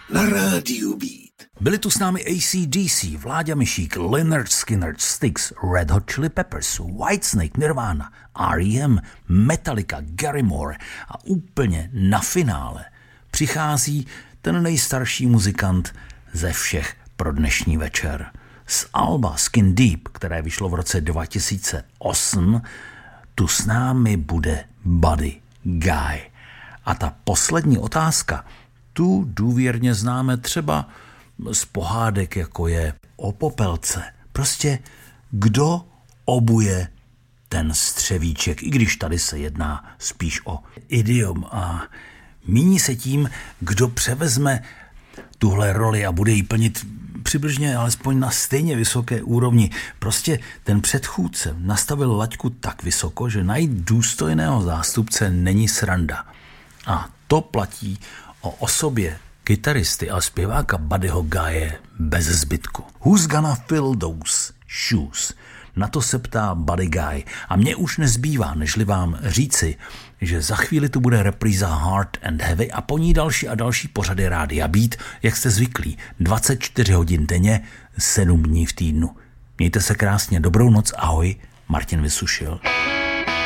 na rádiu Beat. Byli tu s námi AC/DC, Vláďa Myšík, Lynyrd Skynyrd, Styx, Red Hot Chili Peppers, Whitesnake, Nirvana, R.E.M., Metallica, Gary Moore a úplně na finále přichází ten nejstarší muzikant ze všech pro dnešní večer. Z alba Skin Deep, které vyšlo v roce 2008, tu s námi bude Buddy Guy. A ta poslední otázka, tu důvěrně známe třeba z pohádek, jako je o Popelce. Prostě kdo obuje ten střevíček, i když tady se jedná spíš o idiom a míní se tím, kdo převezme tuhle roli a bude ji plnit přibližně alespoň na stejně vysoké úrovni. Prostě ten předchůdce nastavil laťku tak vysoko, že najít důstojného zástupce není sranda. A to platí o osobě kytaristy a zpěváka Buddyho Guye bez zbytku. Who's gonna fill those shoes? Na to se ptá Buddy Guy. A mně už nezbývá, nežli vám říci, že za chvíli tu bude repríza Hard and Heavy a po ní další a další pořady Rádia Beat, jak jste zvyklí, 24 hodin denně, 7 dní v týdnu. Mějte se krásně, dobrou noc, ahoj, Martin Vysušil.